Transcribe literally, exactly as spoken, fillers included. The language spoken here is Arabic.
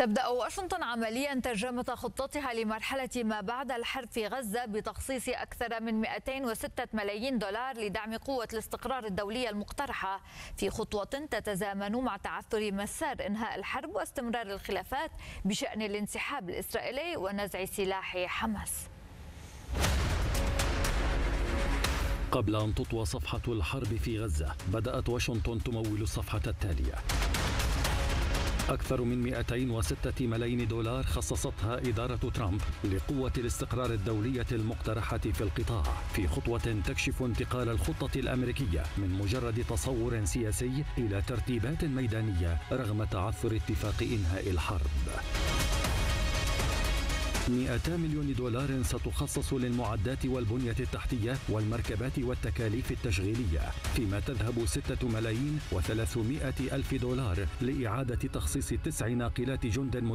تبدأ واشنطن عمليا ترجمة خطتها لمرحلة ما بعد الحرب في غزة بتخصيص أكثر من مئتين وستة ملايين دولار لدعم قوة الاستقرار الدولية المقترحة في خطوة تتزامن مع تعثر مسار إنهاء الحرب واستمرار الخلافات بشأن الانسحاب الإسرائيلي ونزع سلاح حماس. قبل أن تطوى صفحة الحرب في غزة، بدأت واشنطن تمول الصفحة التالية. أكثر من مئتين وستة ملايين دولار خصصتها إدارة ترامب لقوة الاستقرار الدولية المقترحة في القطاع، في خطوة تكشف انتقال الخطة الأمريكية من مجرد تصور سياسي إلى ترتيبات ميدانية رغم تعثر اتفاق إنهاء الحرب. مئتا مليون دولار ستخصص للمعدات والبنية التحتية والمركبات والتكاليف التشغيلية، فيما تذهب ستة ملايين وثلاثمائة ألف دولار لإعادة تخصيص تسع ناقلات جند